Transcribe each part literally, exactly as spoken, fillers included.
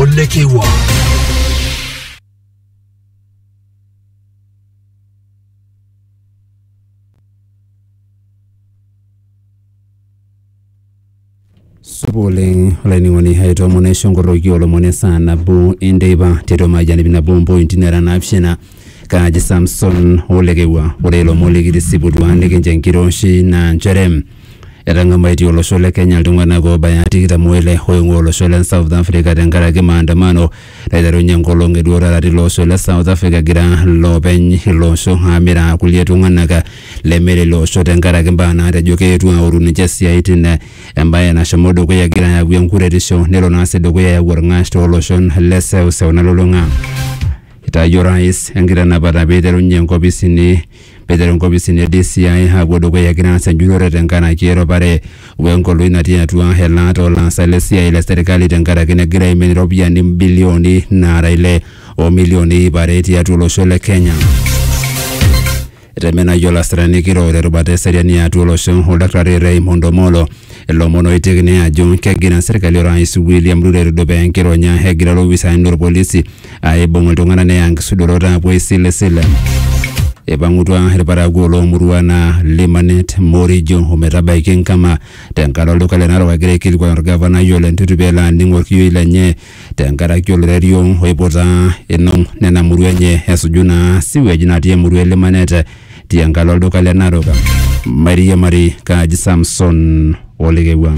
Olekewa. Subuling lainingoni haito mone shongoroki olomone sana bu indeba teto majani bina bombo intinera na apshena kaji Samson Olekewa olelo molegiri sibudwa ndege nkiroshi na ncherem eranga maiti olosole Kenya ltungana go bayati kitamwele hoyongo olosole South Africa tenkaraki maandamano laitaro nyankolonge duora rati losole South Africa gira lopen losho amira kulie tungana lemere losho tenkaraki mbana rejoke tu auruni chesi aitine embaye na shamodo ko yagira ya gwenkuretisho nelo na sedo ko ya warngasto oloshon lese usona lolonga itayo rais engira na bata Peter Nyenkobisini Peter Nkobisini D C I hagodo ko yagira sanjuro tenkana kiero pare wenko luina tia tua helato la salesia ile serikali tenkara kine gira imeni robia ni bilioni na raile o milioni pare tia tulo shole Kenya remena yola strani kiro rubate seriani ya tulo shon Daktari Raymond Omolo lomono itegni ajo kegina serikali rais William Ruto dobe nkiro nya hegira lo wisa ndor polisi ay bongo tongana ne yang sudorota po sile sile ebangutwa herpara golo muruana Limanet Morijo umetaba kama tenkalo lokale naro wagire kili kwa gavana yole ntutubela ndingor kiyo nye tenkara kyolo radio hoipota enom nena muruenye esujuna siwe jinatie muruwe Limanet tiangalo lokale naro ka Maria Mari kaji Samson Olekewa.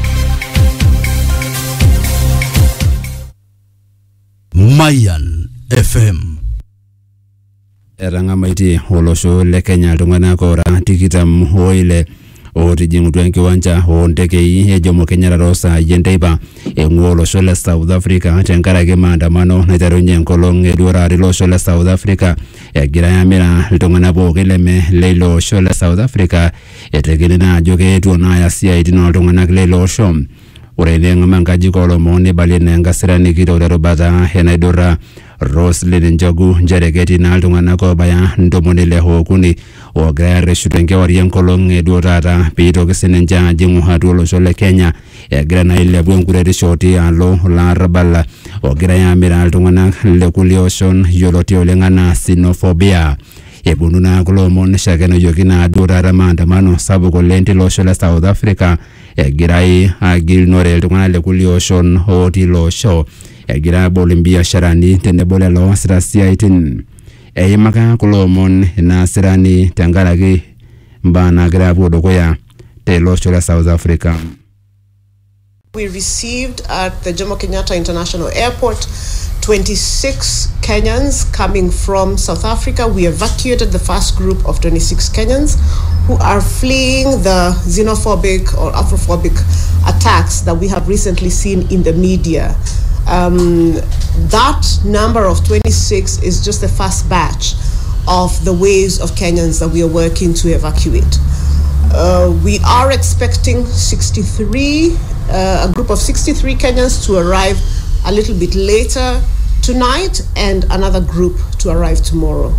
Mayan F M eranga maiti olosho le Kenya tungana kora tikitam hoile o tijingutwa nkiwanja o ndekei e Jomo Kenyatta Rosa yendeiba engolo shole South Africa tenkaraki maandamano naitaro nyenkolong edura rilo shole South Africa egira yamira litongana boke leme leilo shole South Africa etegelena ajoke etu na yasia itino tongana leilo shom urene ngamangaji kolo mone balene ngasirani kiro robata henaidora Roslyn Njogu njereketi na altungana ko baya ndomonele ho kuni o gare shutenge warien kolong edurata pito kesenenja jingu hatu lo shole Kenya e grana ile bwenkure shoti alo la rabala o graya mira altungana le kulioshon yoloti olengana xenophobia ebununa kolomon shakeno yokina adurara maandamano sabu ko lenti lo shole South Africa e girai agil nore altungana le kulioshon hoti lo show egira bolimbia sharani tenebole lo sirasia itin e maka kolomon na sirani tengaragi mbana grabo dokoya te lo shola South Africa. We received at the Jomo Kenyatta International Airport twenty-six Kenyans coming from South Africa. We evacuated the first group of twenty-six Kenyans who are fleeing the xenophobic or Afrophobic attacks that we have recently seen in the media. Um, that number of twenty-six is just the first batch of the waves of Kenyans that we are working to evacuate. Uh, we are expecting sixty-three, uh, a group of sixty-three Kenyans to arrive a little bit later tonight and another group to arrive tomorrow.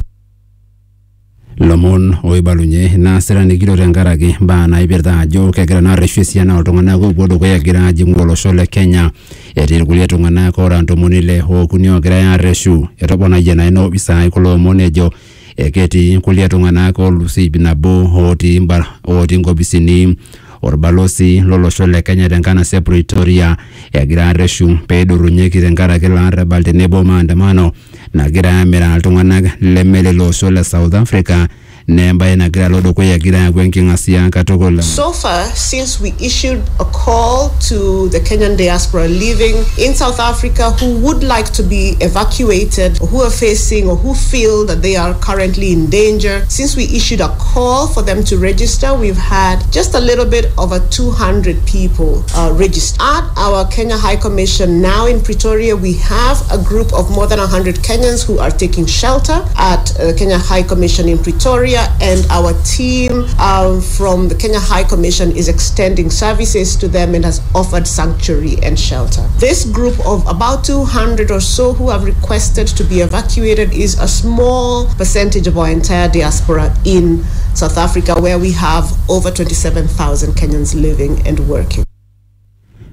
Lomon oibalunye na sirani kilo tenkaraki bana iberta ajo kegira na refisia na otongana ko bodo ko yagira jingolo shole Kenya etil kulie tungana ko rantomonile ho kunyo gira ya reshu etopona jena ino bisa ikulo monejo eketi kulie tungana ko lusi binabo hoti mbar hoti ngobisini orbalosi lolo shole Kenya tenkana se Pretoria yagira reshu pedurunye kitenkaraki la rebalte nebo maandamano na gira mera altungana lemele lo shole South Africa nemba ina gira lodo ko yagira gwenking asia katokola. So far, since we issued a call to the Kenyan diaspora living in South Africa who would like to be evacuated, or who are facing or who feel that they are currently in danger, since we issued a call for them to register, we've had just a little bit over two hundred people uh, registered. At our Kenya High Commission now in Pretoria, we have a group of more than one hundred Kenyans who are taking shelter at uh, Kenya High Commission in Pretoria, and our team um, from the Kenya High Commission is extending services to them and has offered sanctuary and shelter. This group of about two hundred or so who have requested to be evacuated is a small percentage of our entire diaspora in South Africa, where we have over twenty-seven thousand Kenyans living and working.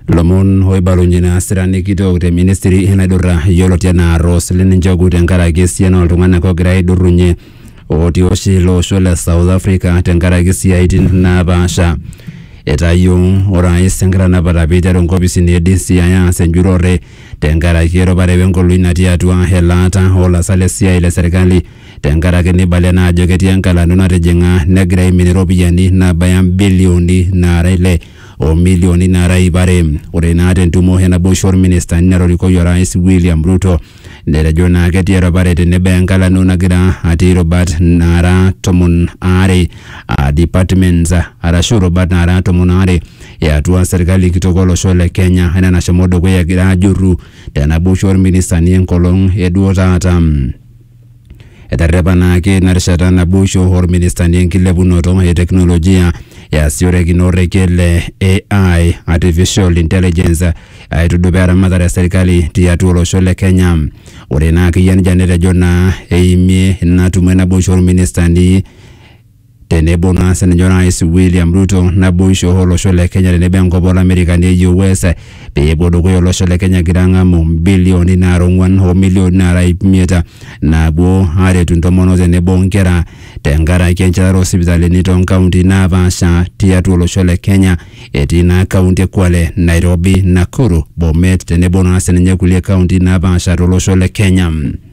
lomon hoibalunye na sirani kitok te ministry enaidurra yioloti enaa Roselyn Njogu tenkaraki esiana oltung'anak ogira aidurrunye otii oshi losho le South Africa tenkaraki siaitin napaasha. Etayieu orais enkitanapata piiteru nkopisini e D C I aas enjurore tenkaraki erupare wenkoloi natii atua elaata olasak lesiai le serikali tenkaraki nibale naa ajo ketii enkalano natijing'a negira aimin iropiyiani nabaya bilioni naara ile o milioni naara ip are. Ore naa tentumo enaboisho orministani natorikoyie orais William Ruto netejo naa ketii erupare tenebo enkalano nagira atii rubat naara tomon are a departments arashu rubat naara tomon are eatua serikali kitok olosho le Kenya enaa nashomo dukuya egira ajurru tenaboisho orministani enkolong eduo taata. Eterrepa naake narishata naboisho orministani enkilepunoto e teknolojia easiorikino orekie le A I artificial intelligence aitudupaa eramatare e serikali tiatua olosho le Kenya. Ore naa akeyie netejo naa eimie ina tumo naboisho orministani tenebo naa sininye orais William Ruto naboisho olosho le Kenya tenebo enkop ol'Amerikani e U S peepuo dukuya olosho le Kenya egira ang'amu bilioni naara ong'uan o milioni naara ip imiet naapuo aaretu ntomonok tenebo nkera tenkaraki enchetare oosipitalini toonkaunti napaasha tiatua olosho le Kenya etii naa kaunti e Kwale, Nairobi, Nakuru, Bomet tenebo naa sininye kulie kaunti napaasha tolosho le Kenya.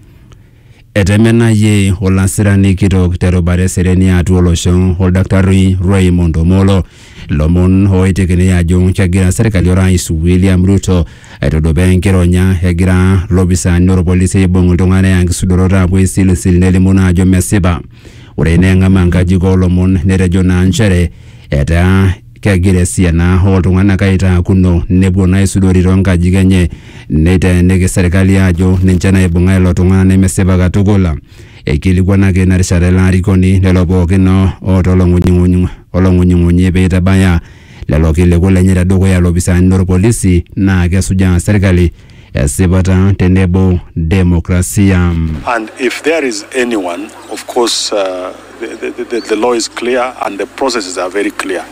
Etemenayie olasirani kitok terubare sereni atua olosho oldakitari Raymond Omolo lomon oitekini ajo kegira serikali orais William Ruto aitudupaa enkironya egira lopisani orpolisi aibung' iltung'anak enkisudorot aapuo aisilisil nelimu naa ajo mesipa. Ore neeng'ama nkajijik oolomon netejo naa nchere etaa kegira esiana oltung'anak aitaakuno nepuo naa aisudori toonkajijik enye neiteeniki serikali ajo ninche naibung'a ilo tung'anak nemesipa katukul. Eikilikwanaki ina rishata ilo arikoni lelo pookin oota olong'unying'unyi peitabaya lelo kiliku lenye tedukuya lopisani lorpolisi naa kesujaa serikali esipata tenebo demokrasia. And if there is anyone, of course, uh, the, the, the, the law is clear and the processes are very clear.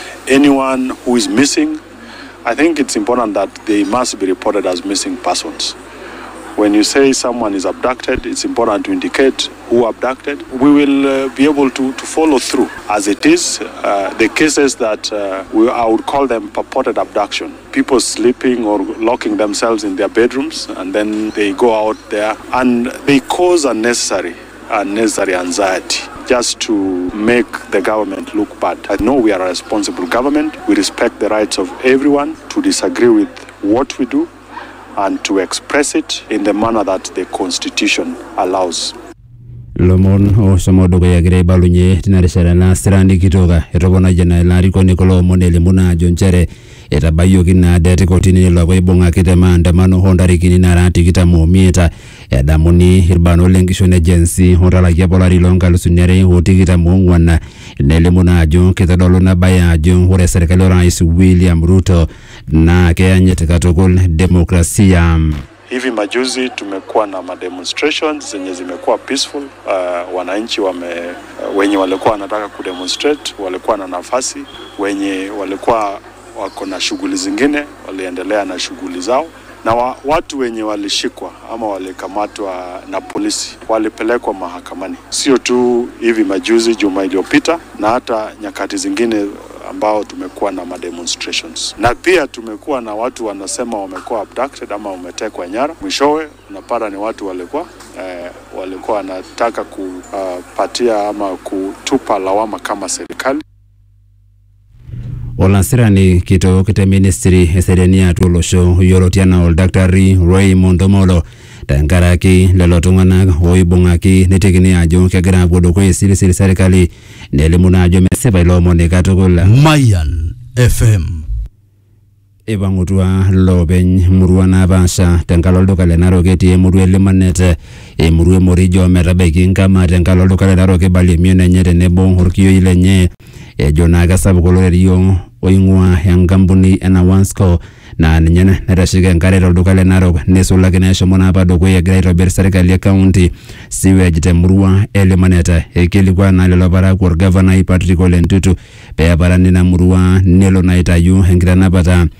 Anyone who is missing, I think it's important that they must be reported as missing persons. When you say someone is abducted, it's important to indicate who abducted. We will uh, be able to, to follow through. As it is, uh, the cases that uh, we, I would call them purported abduction. People sleeping or locking themselves in their bedrooms and then they go out there and they cause unnecessary, unnecessary anxiety just to make the government look bad. I know we are a responsible government. We respect the rights of everyone to disagree with what we do and to express it in the manner that the Constitution allows. Lomon oshomo dukuya egira aibalunye tina rishata nasirani kitoka etoponayie naa ilo arikoni kulo omon elimu naa ajo nchere etabayioki naa det kotini nelo apuo aibung'aki te maandamano oontarikini naara tikitam omiet edamuni irbanot lenkishon agency otalakia olari loonkalusuni are otikitam oong'uan nelimu naa ajo kitodolu nabaya ajo ore serikali orais William Ruto naa keanyit katukul demokrasia. Hivi majuzi tumekuwa na mademonstrations zenye zimekuwa peaceful. Uh, wananchi wame uh, wenye walikuwa wanataka kudemonstrate walikuwa na nafasi, wenye walikuwa wako na shughuli zingine waliendelea na shughuli zao, na wa, watu wenye walishikwa ama walikamatwa na polisi walipelekwa mahakamani. Sio tu hivi majuzi juma iliyopita, na hata nyakati zingine ambao tumekuwa na mademonstrations. Na pia tumekuwa na watu wanasema wamekuwa abducted ama wametekwa nyara. Mwishowe unapata ni watu walikuwa eh, walikuwa wanataka kupatia ama kutupa lawama kama serikali. Olasirani kitok te ministry esereni atua olosho yioloti enaa oldakitari Raymond Omolo tenkaraki lelo tung'anak oibung'aki netekini ajo kegira apuo dukuya aisilisil serikali nelimu naa ajo mesipa ilo omoni katukul. Mayan F M. Ibang'utua loopeny murua napaasha tenkalo olduka le Narok etii emurua e Limanet emurua e Morijo metabaiki nkama tenkalo olduka le Narok ibalie emion enye tenebo orkioi lenye ejo naa kesapuk olorerio oing'ua enkampuni ena Wansco naa ninye naitasheki enkare tolduka le Narok neisulaki naa eshomo naa apa dukuya egira aitobirr serikali e kaunti sewage temurua e Limanet. Eikilikwan naa lelo parakuo orgavanai Patrick Ole Ntutu peeparan ina murua nelo naa aitayu enkitanapata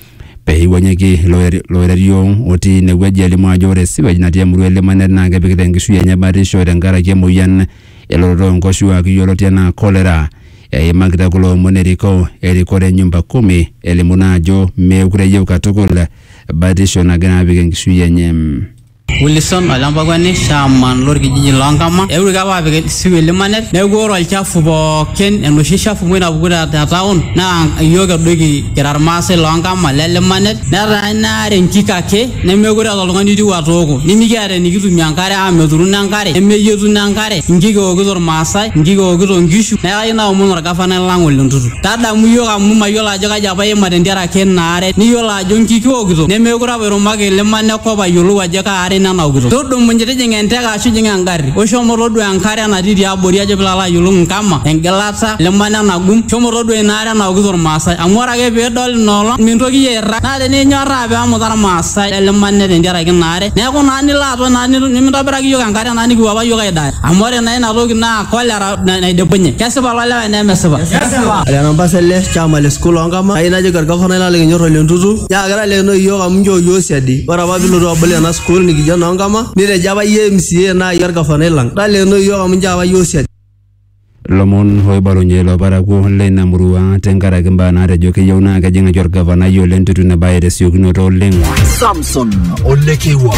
peiwonyeki loirerio oti negweji alimu ajo ore sewage natii emurua Lemanet naa kepikita enkishui enye batisho tenkaraki emoyian eloloto nkoshuak yioloti enaa cholera. Eimakita kulo omon erikoo erikore nyumba kumi elimu naa ajo meekure eyieu katukul batisho nagira apik enkishui enye. Wilson Olampakwani shaman lorkijiji Longama eurika apa apik siwe Lemanet neeku ore olchafu pookin enoshi chafu mwe napuku te town naa iyiok edoiki kira irmaasai Longama le Lemanet netaa inaare nkik ake nemekure eeta oltung'ani otiu atooko nimikiata enikitumie enkare amu meturuno enkare nemeyietuno enkare nkik eokito irmaasai nkik eokito nkishu neeku naomon orgavanai lang Ole Ntutu tadamu iyiok amu mayiolo ajo kaji apa iima tentiaraki inaare niyiolo ajo nkik eokito nemekure apa irumaki Lemanet kop ayiolou ajo kaare nanaukito tudumu njitijinga enteka ashu jinga engari oshomo todua enkare natii tiabori ajo pilala ayiolou nkama engilata Lemanet nagum shomo todua inaare naukito irmaasai amu ore ake piidol inoolong mintoki airra naa teninyorraa peemuta irmaasai Lemanet tentiaraki inaare neeku naa nilo aton naa nimintobiraki iyiok enkare naa nikipuo apa iyiok aidaaya amu ore naa ina toki naa cholera naidipunye kesipa lolewa nemesipa ore enambasa ele chama le school Longama ayieu najoki orgavanai lang likinyor Ole Ntutu nyaakita leeno iyiok amu nchoo iyiok siadi ore apa pilotu abol ena school nikijo Longama nitejo apa yie M C A naa iyiok orgavanai lang leeno iyiok amu nchoo apa iyiok siadi. Lomon oibalunye loparakuo leina murua tenkaraki mbaa naatejo keyieu naa kejing'aki orgavanai Ole Ntutu nebaya tesiokinoto oleng. Samson Olekewa.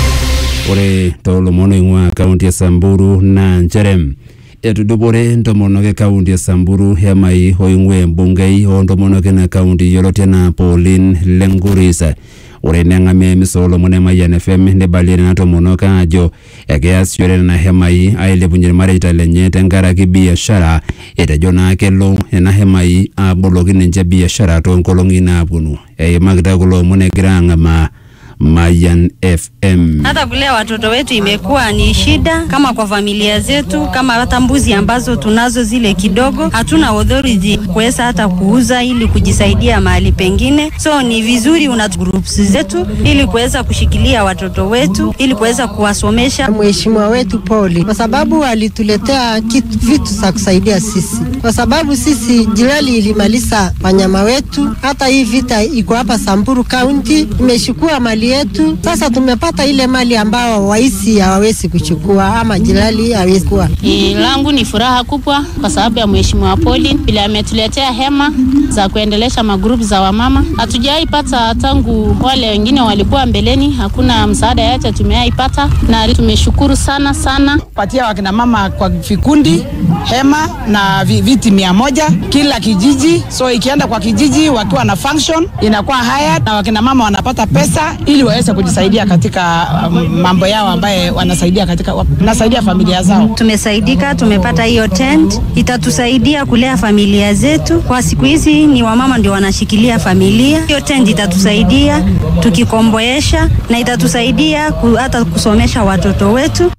Ore toolomon oing'ua kaunti e Samburu naa nchere etudupore ntomonok e kaunti e Samburu hemai oing'ua embungei oontomonok ina kaunti yioloti enaa Pauline Lenguris. Ore neng'amia emiso olomon e Mayian F M nibalie nena tomonok ajo ekeasishore nena hemai ailepunye irmareita lenye tenkaraki biashara etejo naa kelo nena hemai aboloki ninche biashara toonkolong'i naaponu. Eimakita kulo omon egira ang'amaa Mayan F M. Hata kulea watoto wetu imekuwa ni shida kama kwa familia zetu, kama hata mbuzi ambazo tunazo zile kidogo hatuna authority kuweza hata kuuza ili kujisaidia mahali pengine. So ni vizuri una groups zetu ili kuweza kushikilia watoto wetu ili kuweza kuwasomesha. Mheshimiwa wetu Pauli kwa sababu alituletea kitu vitu za kusaidia sisi. Kwa sababu sisi Jilali ilimaliza wanyama wetu, hata hii vita iko hapa Samburu County imeshukua mali yetu. Sasa tumepata ile mali ambao waisi hawawezi kuchukua ama Jilali hawezi kuwa. E, langu ni furaha kubwa kwa sababu ya Mheshimiwa Pauline bila ametuletea hema za kuendelesha magroup za wamama. Hatujaipata tangu wale wengine walikuwa mbeleni, hakuna msaada yote tumeaipata na tumeshukuru sana sana. Patia wakina mama kwa vikundi hema na viti mia moja kila kijiji, so ikienda kwa kijiji wakiwa na function inakuwa haya na wakina mama wanapata pesa ili waweze kujisaidia katika um, mambo yao ambaye wanasaidia katika wanasaidia familia zao. Tumesaidika, tumepata hiyo tent, itatusaidia kulea familia zetu. Kwa siku hizi ni wamama ndio wanashikilia familia. Hiyo tent itatusaidia tukikomboesha na itatusaidia ku, hata kusomesha watoto wetu.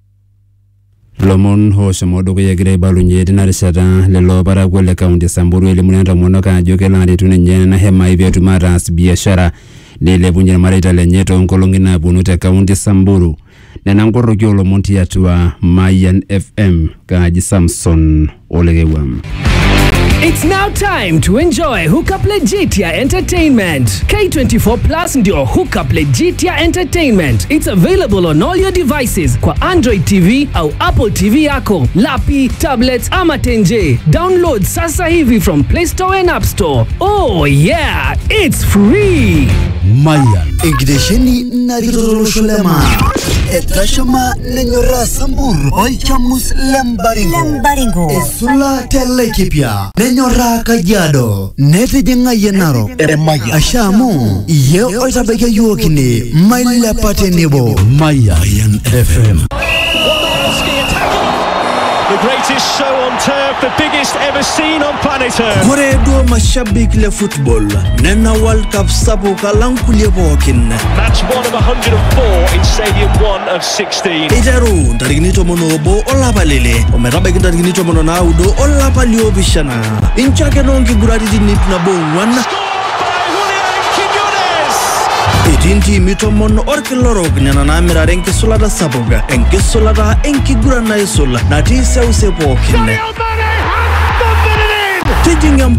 Lomon hosha modogo ya gira ibalunye dinarishata lelo parakuo le kaunti Samburu elimu ntomonok ajo kelaretu ninye na hema ivyetu maras biashara nilepunye irmareita lenye toonkolong'i naaponu te kaunti Samburu. Nena nkoroki olomon tiatua Mayan F M kaji Samson Olekewa. It's now time to enjoy Hookup Legitia Entertainment. K twenty-four Plus ndio Hookup Legitia Entertainment. It's available on all your devices kwa Android T V au Apple T V yako, lapi, tablets ama tenje. Download sasa hivi from Play Store and App Store. Oh yeah, it's free. Mayan Ingdesheni Nariro Shulema Etashama Lenyora Samburu Olchamus Lembaringo Lembaringo Esula Telekipia Lenyora Kajiado Netijinga Yenaro Maya Ashamu Ye Oitabeke Yuokini Maila Patenibo Mayan F M. The greatest show on turf, the biggest ever seen on planet Earth. Koredo mashabik le football. Nena World Cup sabu kalankulie bokin. That's one of one hundred four in Stadium one of sixteen. Ijaru tarignito monobo olabalele. Omerabe tarignito monona udo olabalio bishana. Inchake nongi guradi nip na bon Itinti mitomon orkilorog nena namira renki sulada saboga enki sulada enki gurana isul nati seuse pokin. Tijingam